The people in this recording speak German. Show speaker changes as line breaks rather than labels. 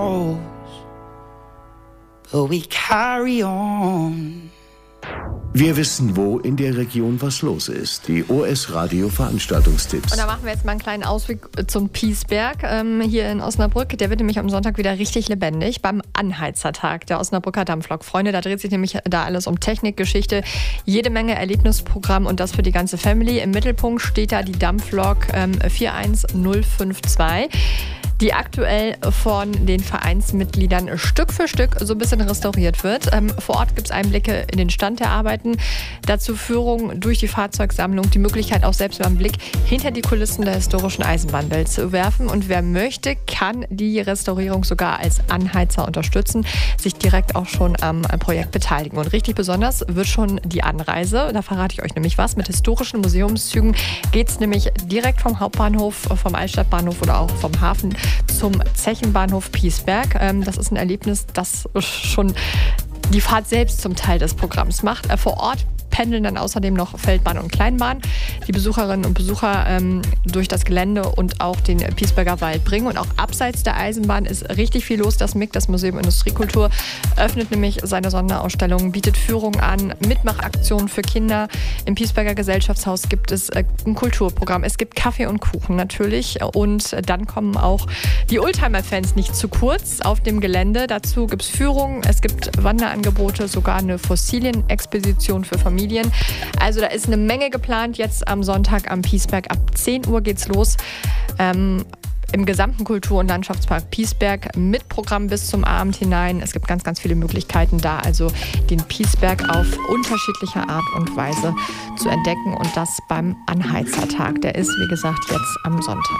falls, but we carry on.
Wir wissen, wo in der Region was los ist. Die OS Radio Veranstaltungstipps.
Und da machen wir jetzt mal einen kleinen Ausflug zum Piesberg hier in Osnabrück. Der wird nämlich am Sonntag wieder richtig lebendig beim Anheizertag der Osnabrücker Dampflok. Freunde, da dreht sich nämlich da alles um Technik, Geschichte, jede Menge Erlebnisprogramm und das für die ganze Family. Im Mittelpunkt steht da die Dampflok 41052. Die aktuell von den Vereinsmitgliedern Stück für Stück so ein bisschen restauriert wird. Vor Ort gibt es Einblicke in den Stand der Arbeiten, dazu Führung durch die Fahrzeugsammlung, die Möglichkeit auch selbst mal einen Blick hinter die Kulissen der historischen Eisenbahnwelt zu werfen. Und wer möchte, kann die Restaurierung sogar als Anheizer unterstützen, sich direkt auch schon am Projekt beteiligen. Und richtig besonders wird schon die Anreise. Da verrate ich euch nämlich was. Mit historischen Museumszügen geht es nämlich direkt vom Hauptbahnhof, vom Altstadtbahnhof oder auch vom Hafen zum Zechenbahnhof Piesberg. Das ist ein Erlebnis, das schon die Fahrt selbst zum Teil des Programms macht. Vor Ort pendeln dann außerdem noch Feldbahn und Kleinbahn, die Besucherinnen und Besucher durch das Gelände und auch den Piesberger Wald bringen. Und auch abseits der Eisenbahn ist richtig viel los. Das MIG, das Museum Industriekultur, öffnet nämlich seine Sonderausstellung, bietet Führungen an, Mitmachaktionen für Kinder. Im Piesberger Gesellschaftshaus gibt es ein Kulturprogramm. Es gibt Kaffee und Kuchen natürlich. Und dann kommen auch die Oldtimer-Fans nicht zu kurz auf dem Gelände. Dazu gibt es Führungen, es gibt Wanderangebote, sogar eine Fossilien-Expedition für Familien. Also da ist eine Menge geplant. Jetzt am Sonntag am Piesberg ab 10 Uhr geht's los. Im gesamten Kultur- und Landschaftspark Piesberg mit Programm bis zum Abend hinein. Es gibt ganz, ganz viele Möglichkeiten da, also den Piesberg auf unterschiedliche Art und Weise zu entdecken und das beim Anheizertag. Der ist, wie gesagt, jetzt am Sonntag.